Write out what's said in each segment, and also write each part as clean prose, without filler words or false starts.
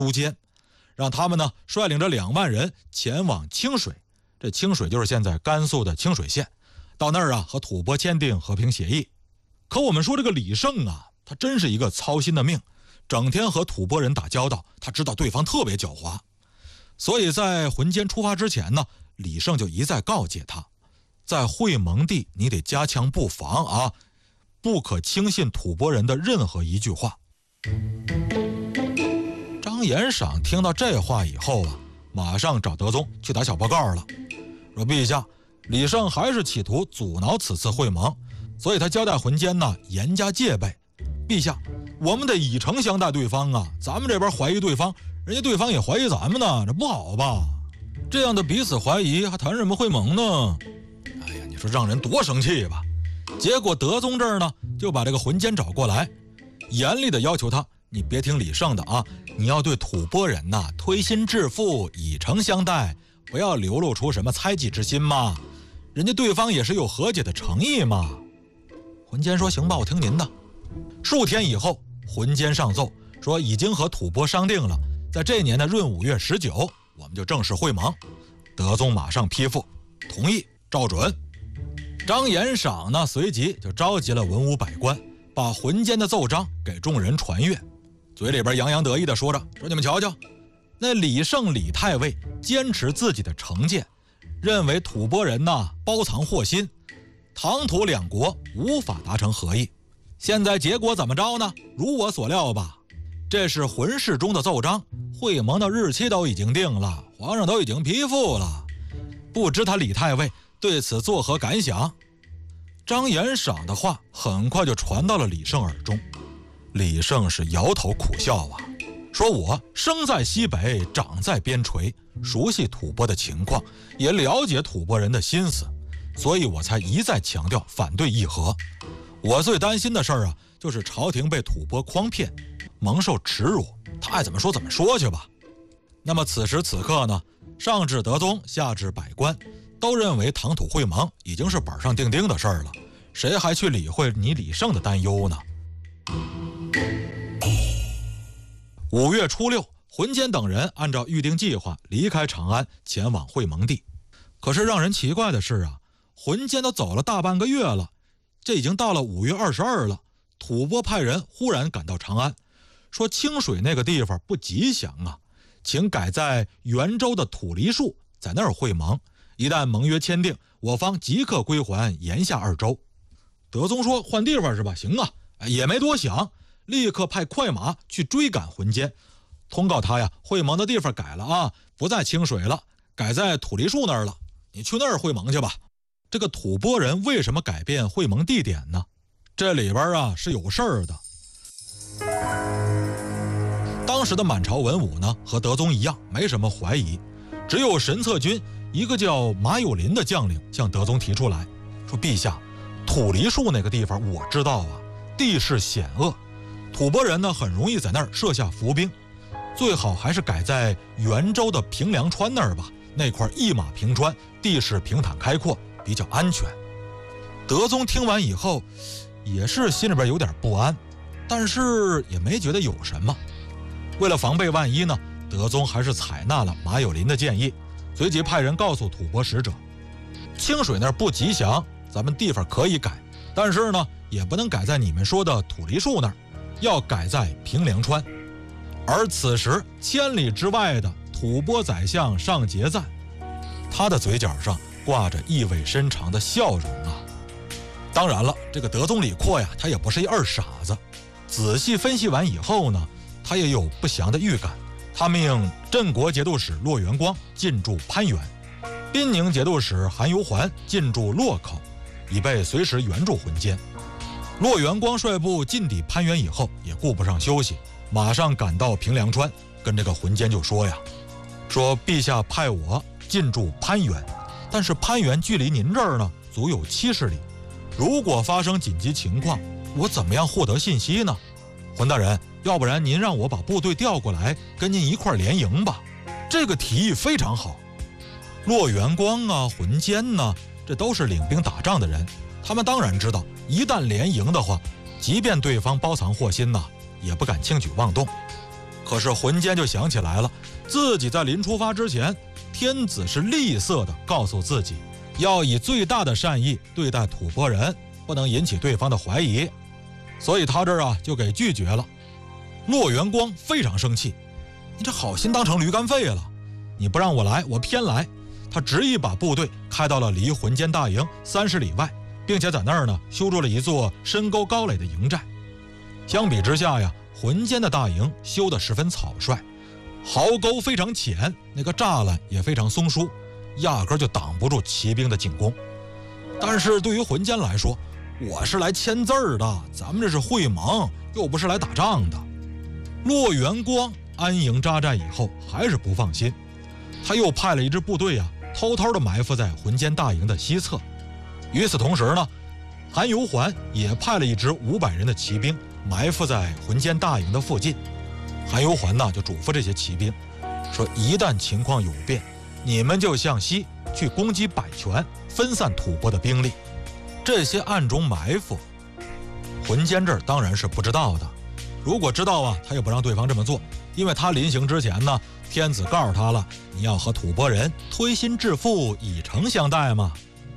督监，让他们呢率领着2万人前往清水，这清水就是现在甘肃的清水县，到那儿啊和吐蕃签订和平协议。可我们说这个李胜啊，他真是一个操心的命，整天和吐蕃人打交道，他知道对方特别狡猾，所以在浑坚出发之前呢，李胜就一再告诫他，在会盟地你得加强布防啊，不可轻信吐蕃人的任何一句话。张延赏听到这话以后啊，马上找德宗去打小报告了，说陛下，李胜还是企图阻挠此次会盟，所以他交代浑坚呢严加戒备。陛下，我们得以诚相待对方啊，咱们这边怀疑对方，人家对方也怀疑咱们呢，这不好吧？这样的彼此怀疑还谈什么会盟呢？哎呀，你说让人多生气吧。结果德宗这儿呢就把这个浑坚找过来，严厉的要求他，你别听李胜的啊，你要对吐蕃人呐推心置腹，以诚相待，不要流露出什么猜忌之心嘛，人家对方也是有和解的诚意嘛。浑坚说行吧，我听您的。数天以后，浑坚上奏说已经和吐蕃商定了，在这年的闰5月19我们就正式会盟。德宗马上批复同意，照准。张延赏呢随即就召集了文武百官，把浑坚的奏章给众人传阅，嘴里边洋洋得意地说着，说你们瞧瞧，那李胜李太尉坚持自己的成见，认为吐蕃人呐包藏祸心，唐吐两国无法达成和议。现在结果怎么着呢？如我所料吧，这是浑氏中的奏章，会盟的日期都已经定了，皇上都已经批复了，不知他李太尉对此作何感想？张延赏的话很快就传到了李胜耳中，李胜是摇头苦笑啊，说我生在西北，长在边陲，熟悉吐蕃的情况，也了解吐蕃人的心思，所以我才一再强调反对议和。我最担心的事儿啊，就是朝廷被吐蕃诓骗，蒙受耻辱，他爱怎么说怎么说去吧。那么此时此刻呢，上至德宗，下至百官，都认为唐吐会盟已经是板上钉钉的事儿了，谁还去理会你李胜的担忧呢？5月初6，浑坚等人按照预定计划离开长安，前往会盟地。可是让人奇怪的是啊，浑坚都走了大半个月了，这已经到了5月22了，吐蕃派人忽然赶到长安，说清水那个地方不吉祥啊，请改在元州的土梨树，在那儿会盟，一旦盟约签订，我方即刻归还延夏2州。德宗说换地方是吧？行啊，也没多想，立刻派快马去追赶浑坚，通告他呀，会盟的地方改了啊，不在清水了，改在土梨树那儿了，你去那儿会盟去吧。这个吐蕃人为什么改变会盟地点呢？这里边啊是有事儿的。当时的满朝文武呢和德宗一样没什么怀疑，只有神策军一个叫马有林的将领向德宗提出来说，陛下，土梨树那个地方我知道啊，地势险恶，吐蕃人呢很容易在那儿设下伏兵，最好还是改在元州的平凉川那儿吧，那块一马平川，地势平坦开阔，比较安全。德宗听完以后也是心里边有点不安，但是也没觉得有什么。为了防备万一呢，德宗还是采纳了马有林的建议，随即派人告诉吐蕃使者，清水那儿不吉祥，咱们地方可以改，但是呢也不能改在你们说的土梨树那儿，要改在平凉川。而此时千里之外的吐蕃宰相上节赞，他的嘴角上挂着意味深长的笑容啊。当然了，这个德宗李阔呀，他也不是一二傻子，仔细分析完以后呢，他也有不祥的预感。他命镇国节度使骆元光进驻攀援，滨宁节度使韩由环进驻洛口，以备随时援助浑坚。骆元光率部进抵攀援以后，也顾不上休息，马上赶到平凉川，跟这个浑坚就说呀，说陛下派我进驻攀援，但是攀援距离您这儿呢足有70里，如果发生紧急情况，我怎么样获得信息呢？浑大人，要不然您让我把部队调过来跟您一块联营吧。这个提议非常好。骆元光啊，浑坚呢，这都是领兵打仗的人，他们当然知道，一旦联营的话，即便对方包藏祸心呢，也不敢轻举妄动。 可是浑坚就想起来了，自己在临出发之前，天子是厉色的告诉自己，要以最大的善意对待吐蕃人，不能引起对方的怀疑，所以他这儿就给拒绝了。骆元光非常生气，你这好心当成驴肝肺了，你不让我来，我偏来。他执意把部队开到了离浑坚大营30里外，并且在那儿修筑了一座深沟高垒的营寨。相比之下浑坚的大营修得十分草率，壕沟非常浅，那个栅栏也非常松疏，压根就挡不住骑兵的进攻。但是对于浑坚来说，我是来签字儿的，咱们这是会盟，又不是来打仗的。骆元光安营扎寨以后还是不放心，他又派了一支部队偷偷的埋伏在浑坚大营的西侧。与此同时韩由环也派了一支500人的骑兵埋伏在浑坚大营的附近。韩由环就嘱咐这些骑兵说，一旦情况有变，你们就向西去攻击百泉，分散吐蕃的兵力。这些暗中埋伏，浑坚这儿当然是不知道的。如果知道他也不让对方这么做，因为他临行之前天子告诉他了，你要和吐蕃人推心置腹，以诚相待嘛。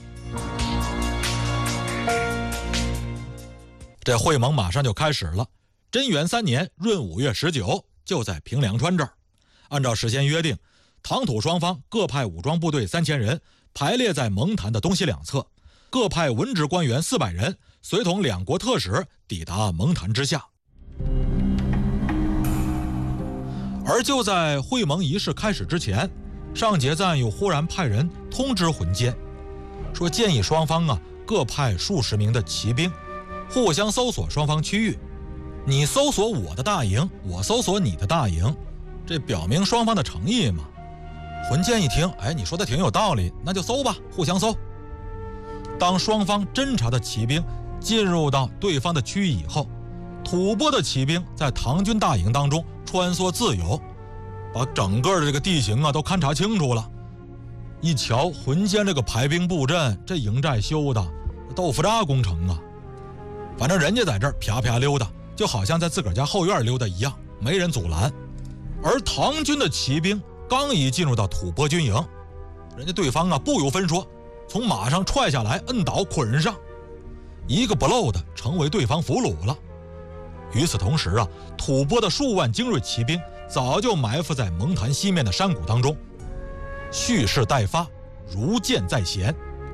这会盟马上就开始了。贞元3年闰5月19，就在平凉川这儿，按照事先约定，唐吐双方各派武装部队3000人，排列在蒙坛的东西两侧，各派文职官员400人，随同2国特使抵达蒙坛之下。而就在会盟仪式开始之前，上节赞又忽然派人通知浑坚，说建议双方各派数十名的骑兵，互相搜索双方区域，你搜索我的大营，我搜索你的大营，这表明双方的诚意嘛。浑坚一听，你说的挺有道理，那就搜吧，互相搜。当双方侦察的骑兵进入到对方的区域以后，吐蕃的骑兵在唐军大营当中穿梭自由，把整个的这个地形都勘察清楚了。一瞧浑坚这个排兵布阵，这营寨修的豆腐渣工程啊！反正人家在这儿啪啪溜达，就好像在自个儿家后院溜达一样，没人阻拦。而唐军的骑兵刚一进入到吐蕃军营，人家对方不由分说，从马上踹下来，摁倒捆上，一个不漏的成为对方俘虏了。与此同时吐蕃的数万精锐骑兵早就埋伏在蒙坛西面的山谷当中，蓄势待发，如箭在弦。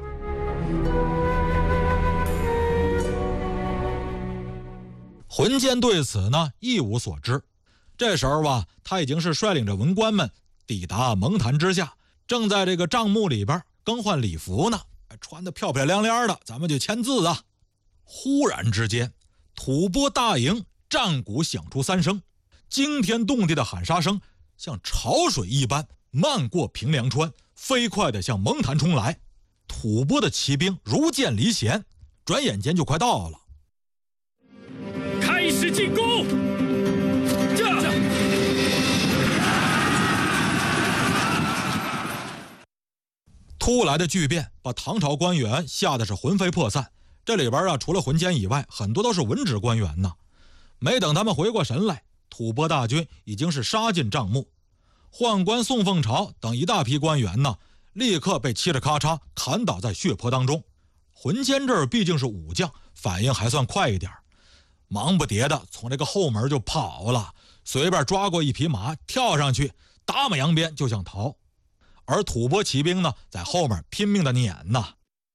浑坚对此一无所知。这时候他已经是率领着文官们抵达蒙坛之下，正在这个帐幕里边更换礼服呢，穿得漂漂亮亮的，咱们就签字啊。忽然之间，吐蕃大营战鼓响出3声，惊天动地的喊杀声像潮水一般漫过平凉川，飞快地向蒙坛冲来。吐蕃的骑兵如箭离弦，转眼间就快到了。 开始进攻！ 突来的巨变把唐朝官员吓得是魂飞魄散。这里边除了浑坚以外，很多都是文职官员呢。没等他们回过神来，吐蕃大军已经是杀进帐幕。宦官宋凤朝等一大批官员立刻被嘁哩咔嚓砍倒在血泊当中。浑坚这儿毕竟是武将，反应还算快一点，忙不迭的从这个后门就跑了，随便抓过一匹马，跳上去，打马扬鞭就想逃。而吐蕃骑兵在后面拼命的撵呐。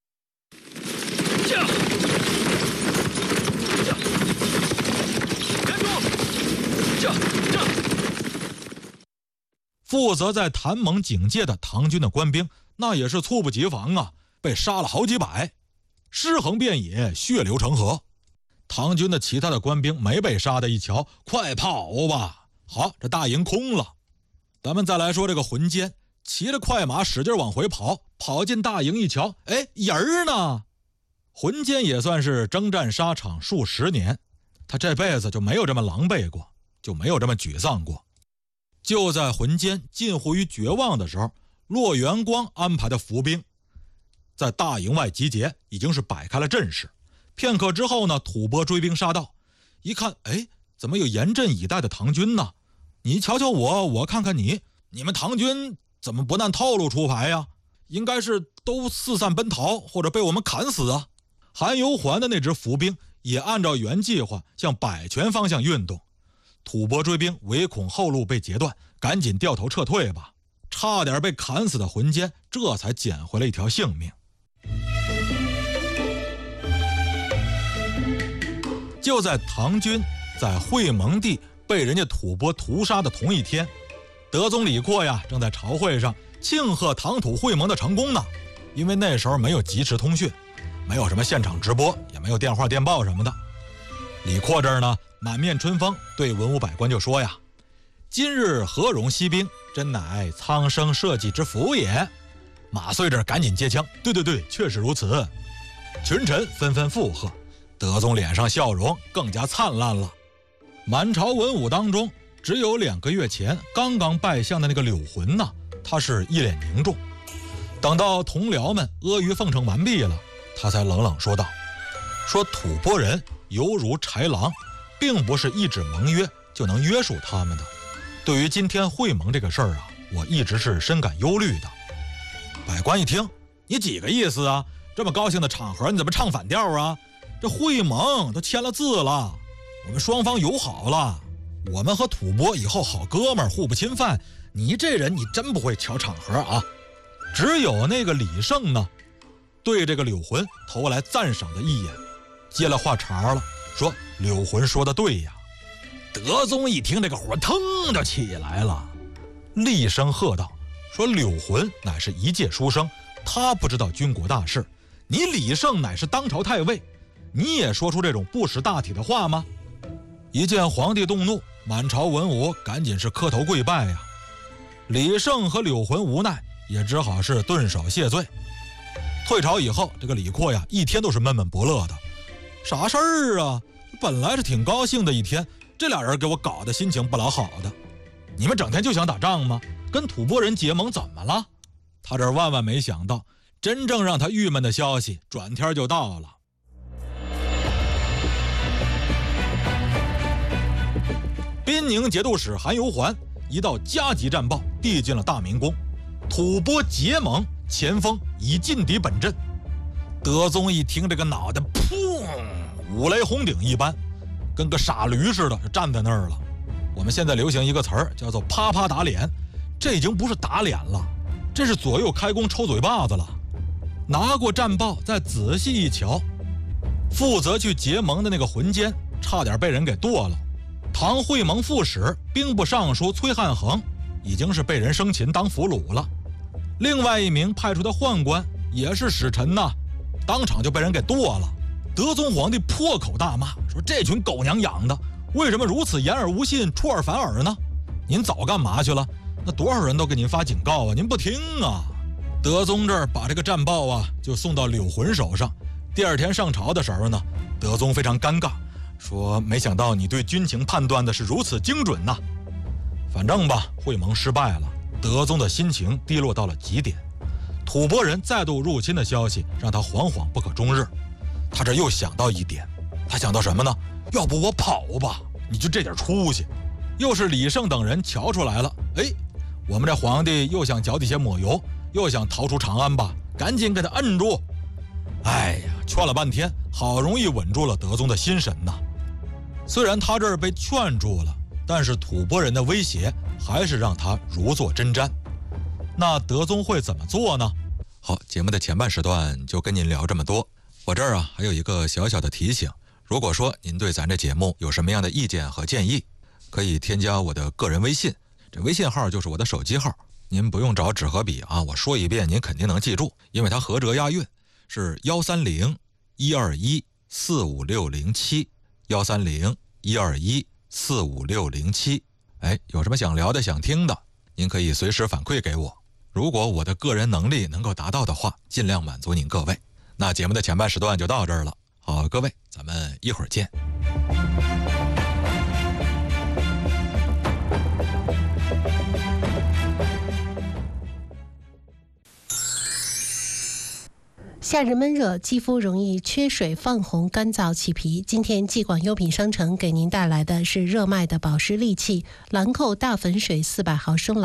负责在谭蒙警戒的唐军的官兵那也是猝不及防被杀了好几百，尸横遍野，血流成河。唐军的其他的官兵没被杀的一瞧，快跑吧！好，这大营空了。咱们再来说这个浑坚，骑着快马使劲往回跑，跑进大营一瞧，人儿呢？浑坚也算是征战沙场数十年，他这辈子就没有这么狼狈过，就没有这么沮丧过。就在浑坚近乎于绝望的时候，骆元光安排的伏兵在大营外集结，已经是摆开了阵势。片刻之后呢，吐蕃追兵杀到，一看，怎么有严阵以待的唐军呢？ 你瞧瞧我，我看看你，你们唐军怎么不按套路出牌呀？应该是都四散奔逃，或者被我们砍死啊。韩有环的那支伏兵也按照原计划向百泉方向运动，吐蕃追兵唯恐后路被截断，赶紧掉头撤退吧。差点被砍死的浑坚这才捡回了一条性命。就在唐军在会盟地被人家吐蕃屠杀的同一天，德宗李阔呀正在朝会上庆贺唐吐会盟的成功呢。因为那时候没有即时通讯，没有什么现场直播，也没有电话电报什么的。李阔这儿呢满面春风，对文武百官就说呀：今日何荣息兵，真乃苍生社稷之福也。马遂这儿赶紧接枪，对，确实如此。群臣纷纷附和，德宗脸上笑容更加灿烂了。满朝文武当中，只有2个月前刚刚拜相的那个柳浑呢，他是一脸凝重。等到同僚们阿谀奉承完毕了，他才冷冷说道：说吐蕃人犹如豺狼，并不是一纸盟约就能约束他们的。对于今天会盟这个事儿啊，我一直是深感忧虑的。百官一听，你几个意思啊？这么高兴的场合，你怎么唱反调啊？这会盟都签了字了，我们双方友好了，我们和吐蕃以后好哥们儿，互不侵犯。你这人，你真不会瞧场合啊！只有那个李胜呢，对这个柳浑投来赞赏的一眼，接了话茬了，说柳浑说的对呀。德宗一听，这个火腾就起来了，厉声喝道：说柳浑乃是一介书生，他不知道军国大事，你李胜乃是当朝太尉，你也说出这种不识大体的话吗？一见皇帝动怒，满朝文武赶紧是磕头跪拜呀。李胜和柳浑无奈，也只好是顿首谢罪。退朝以后，这个李阔呀一天都是闷闷不乐的。啥事儿啊？本来是挺高兴的一天，这俩人给我搞得心情不老好的。你们整天就想打仗吗？跟吐蕃人结盟怎么了？他这万万没想到，真正让他郁闷的消息转天就到了。滨宁节度使韩有环一道加急战报递进了大明宫，吐蕃结盟，前锋已进抵本镇。德宗一听，这个脑袋砰，五雷轰顶一般，跟个傻驴似的就站在那儿了。我们现在流行一个词儿叫做啪啪打脸，这已经不是打脸了，这是左右开弓抽嘴巴子了。拿过战报再仔细一瞧，负责去结盟的那个浑坚差点被人给剁了。唐会盟副使兵部尚书崔汉衡已经是被人生擒当俘虏了，另外一名派出的宦官也是使臣呐，当场就被人给剁了。德宗皇帝破口大骂，说这群狗娘养的为什么如此言而无信，出尔反尔呢？您早干嘛去了？那多少人都给您发警告啊，您不听啊。德宗这儿把这个战报啊就送到柳浑手上。第二天上朝的时候呢，德宗非常尴尬，说没想到你对军情判断的是如此精准呐。反正吧，会盟失败了，德宗的心情低落到了极点。吐蕃人再度入侵的消息让他惶惶不可终日。他这又想到一点，他想到什么呢？要不我跑吧，你就这点出息。又是李胜等人瞧出来了，哎，我们这皇帝又想脚底下抹油，又想逃出长安吧，赶紧给他摁住。哎呀，劝了半天，好容易稳住了德宗的心神呐。虽然他这儿被劝住了，但是吐蕃人的威胁还是让他如坐针毡。那德宗会怎么做呢？好，节目的前半时段就跟您聊这么多。我这儿啊还有一个小小的提醒，如果说您对咱这节目有什么样的意见和建议，可以添加我的个人微信，这微信号就是我的手机号，您不用找纸和笔啊，我说一遍您肯定能记住，因为它合辙押韵，是130-121-45607，130-121-45607。哎，有什么想聊的想听的，您可以随时反馈给我，如果我的个人能力能够达到的话，尽量满足您各位。那节目的前半时段就到这儿了，好，各位，咱们一会儿见。 夏日闷热，肌肤容易缺水、泛红、干燥、起皮。今天季广优品商城给您带来的是热卖的保湿利器兰蔻大粉水400毫升